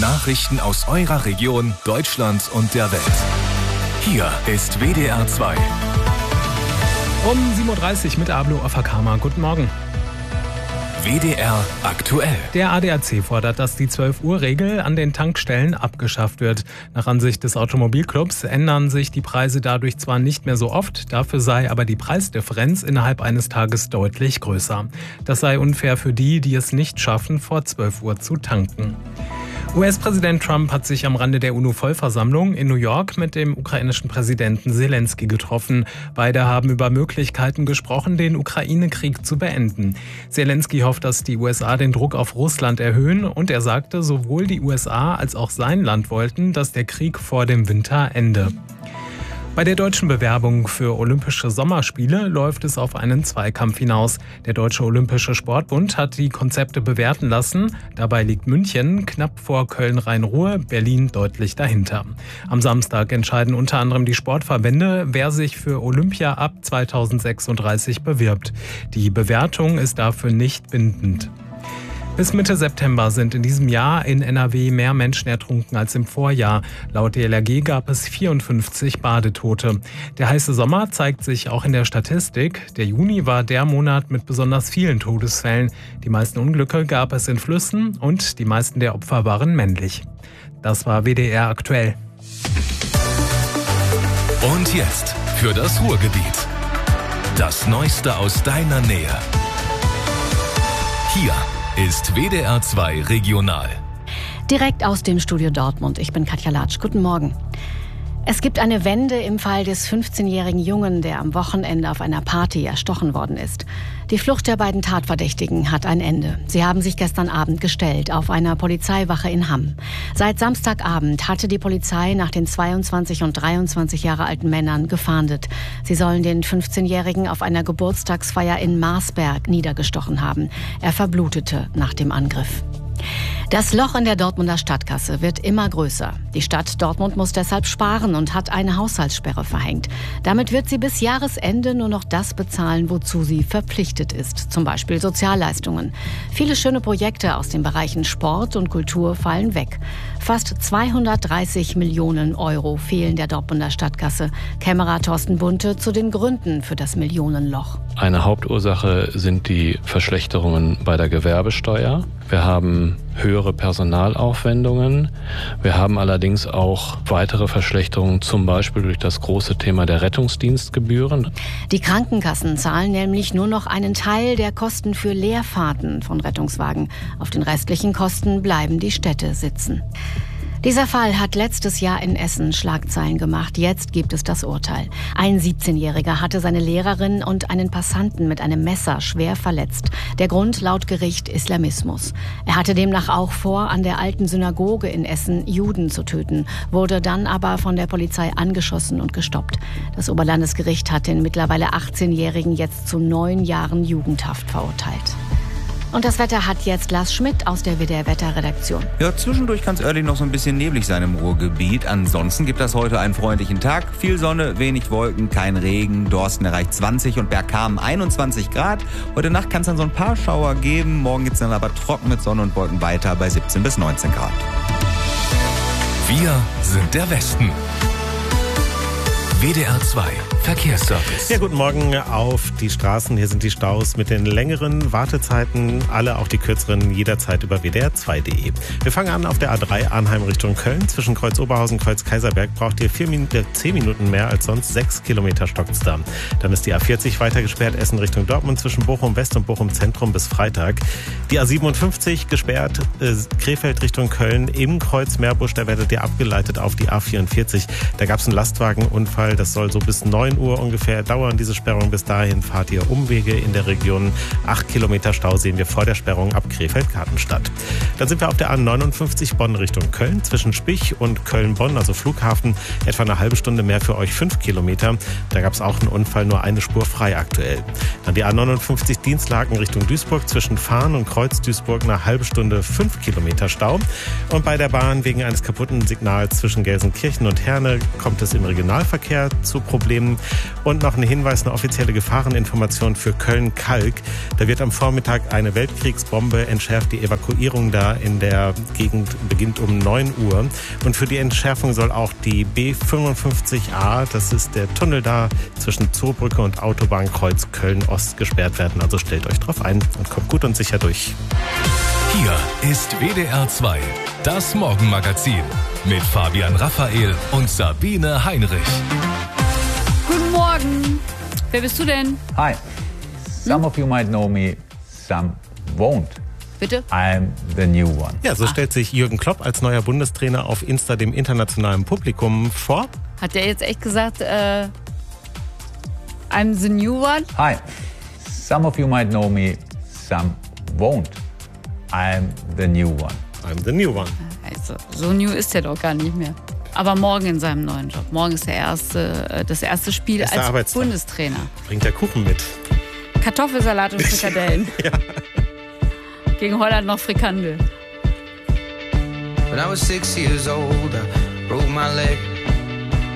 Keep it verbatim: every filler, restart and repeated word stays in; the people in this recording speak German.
Nachrichten aus eurer Region, Deutschland und der Welt. Hier ist W D R zwei. Um sieben Uhr dreißig mit Ablo Afakama. Guten Morgen. W D R aktuell. Der A D A C fordert, dass die zwölf Uhr Regel an den Tankstellen abgeschafft wird. Nach Ansicht des Automobilclubs ändern sich die Preise dadurch zwar nicht mehr so oft, dafür sei aber die Preisdifferenz innerhalb eines Tages deutlich größer. Das sei unfair für die, die es nicht schaffen, vor zwölf Uhr zu tanken. U S-Präsident Trump hat sich am Rande der UNO-Vollversammlung in New York mit dem ukrainischen Präsidenten Selenskyj getroffen. Beide haben über Möglichkeiten gesprochen, den Ukraine-Krieg zu beenden. Selenskyj hofft, dass die U S A den Druck auf Russland erhöhen und er sagte, sowohl die U S A als auch sein Land wollten, dass der Krieg vor dem Winter ende. Bei der deutschen Bewerbung für Olympische Sommerspiele läuft es auf einen Zweikampf hinaus. Der Deutsche Olympische Sportbund hat die Konzepte bewerten lassen. Dabei liegt München knapp vor Köln-Rhein-Ruhr, Berlin deutlich dahinter. Am Samstag entscheiden unter anderem die Sportverbände, wer sich für Olympia ab zweitausendsechsunddreißig bewirbt. Die Bewertung ist dafür nicht bindend. Bis Mitte September sind in diesem Jahr in N R W mehr Menschen ertrunken als im Vorjahr. Laut D L R G gab es vierundfünfzig Badetote. Der heiße Sommer zeigt sich auch in der Statistik. Der Juni war der Monat mit besonders vielen Todesfällen. Die meisten Unglücke gab es in Flüssen und die meisten der Opfer waren männlich. Das war W D R aktuell. Und jetzt für das Ruhrgebiet. Das Neueste aus deiner Nähe. Hier ist W D R zwei Regional. Direkt aus dem Studio Dortmund. Ich bin Katja Latsch. Guten Morgen. Es gibt eine Wende im Fall des fünfzehnjährigen Jungen, der am Wochenende auf einer Party erstochen worden ist. Die Flucht der beiden Tatverdächtigen hat ein Ende. Sie haben sich gestern Abend gestellt auf einer Polizeiwache in Hamm. Seit Samstagabend hatte die Polizei nach den zweiundzwanzig und dreiundzwanzig Jahre alten Männern gefahndet. Sie sollen den fünfzehnjährigen auf einer Geburtstagsfeier in Marsberg niedergestochen haben. Er verblutete nach dem Angriff. Das Loch in der Dortmunder Stadtkasse wird immer größer. Die Stadt Dortmund muss deshalb sparen und hat eine Haushaltssperre verhängt. Damit wird sie bis Jahresende nur noch das bezahlen, wozu sie verpflichtet ist, zum Beispiel Sozialleistungen. Viele schöne Projekte aus den Bereichen Sport und Kultur fallen weg. Fast zweihundertdreißig Millionen Euro fehlen der Dortmunder Stadtkasse. Kämmerer Thorsten Bunte zu den Gründen für das Millionenloch. Eine Hauptursache sind die Verschlechterungen bei der Gewerbesteuer. Wir haben höhere Personalaufwendungen. Wir haben allerdings auch weitere Verschlechterungen, zum Beispiel durch das große Thema der Rettungsdienstgebühren. Die Krankenkassen zahlen nämlich nur noch einen Teil der Kosten für Leerfahrten von Rettungswagen. Auf den restlichen Kosten bleiben die Städte sitzen. Dieser Fall hat letztes Jahr in Essen Schlagzeilen gemacht. Jetzt gibt es das Urteil. Ein siebzehnjähriger hatte seine Lehrerin und einen Passanten mit einem Messer schwer verletzt. Der Grund laut Gericht Islamismus. Er hatte demnach auch vor, an der alten Synagoge in Essen Juden zu töten, wurde dann aber von der Polizei angeschossen und gestoppt. Das Oberlandesgericht hat den mittlerweile achtzehnjährigen jetzt zu neun Jahren Jugendhaft verurteilt. Und das Wetter hat jetzt Lars Schmidt aus der W D R-Wetterredaktion. Ja, zwischendurch kann es örtlich noch so ein bisschen neblig sein im Ruhrgebiet. Ansonsten gibt das heute einen freundlichen Tag. Viel Sonne, wenig Wolken, kein Regen. Dorsten erreicht zwanzig und Bergkamen einundzwanzig Grad. Heute Nacht kann es dann so ein paar Schauer geben. Morgen geht es dann aber trocken mit Sonne und Wolken weiter bei siebzehn bis neunzehn Grad. Wir sind der Westen. W D R zwei Verkehrsservice. Ja, guten Morgen auf die Straßen. Hier sind die Staus mit den längeren Wartezeiten. Alle auch die kürzeren jederzeit über W D R zwei punkt de. Wir fangen an auf der A drei Arnheim Richtung Köln. Zwischen Kreuz Oberhausen und Kreuz Kaiserberg braucht ihr vier Minuten, zehn Minuten mehr als sonst. Sechs Kilometer stockt's da. Dann ist die A vierzig weiter gesperrt. Essen Richtung Dortmund zwischen Bochum West und Bochum Zentrum bis Freitag. Die A siebenundfünfzig gesperrt. Äh, Krefeld Richtung Köln im Kreuz Meerbusch. Da werdet ihr abgeleitet auf die A vierundvierzig. Da gab's einen Lastwagenunfall. Das soll so bis neun Uhr ungefähr dauern, diese Sperrung. Bis dahin fahrt ihr Umwege in der Region. Acht Kilometer Stau sehen wir vor der Sperrung ab Krefeld-Kartenstadt. Dann sind wir auf der A neunundfünfzig Bonn Richtung Köln. Zwischen Spich und Köln-Bonn, also Flughafen, etwa eine halbe Stunde mehr für euch, fünf Kilometer. Da gab es auch einen Unfall, nur eine Spur frei aktuell. Dann die A neunundfünfzig Dienstlaken Richtung Duisburg. Zwischen Fahn und Kreuz Duisburg eine halbe Stunde, fünf Kilometer Stau. Und bei der Bahn wegen eines kaputten Signals zwischen Gelsenkirchen und Herne kommt es im Regionalverkehr zu Problemen. Und noch ein Hinweis, eine offizielle Gefahreninformation für Köln-Kalk. Da wird am Vormittag eine Weltkriegsbombe entschärft. Die Evakuierung da in der Gegend beginnt um neun Uhr. Und für die Entschärfung soll auch die B fünfundfünfzig A, das ist der Tunnel da zwischen Zoobrücke und Autobahnkreuz Köln-Ost, gesperrt werden. Also stellt euch drauf ein und kommt gut und sicher durch. Hier ist W D R zwei, das Morgenmagazin mit Fabian Raphael und Sabine Heinrich. Guten Morgen. Wer bist du denn? Hi. Some hm? of you might know me, some won't. Bitte? I'm the new one. Ja, so stellt sich Jürgen Klopp als neuer Bundestrainer auf Insta dem internationalen Publikum vor. Hat der jetzt echt gesagt, äh, I'm the new one? Hi. Some of you might know me, some won't. I'm the new one. I'm the new one. Also, so new ist er doch gar nicht mehr. Aber morgen in seinem neuen Job. Morgen ist der erste, das erste Spiel Erster als Arbeitstag. Bundestrainer. Bringt der Kuchen mit. Kartoffelsalat und Frikadellen. Ja. Gegen Holland noch Frikandel. When I was six years old, I broke my leg.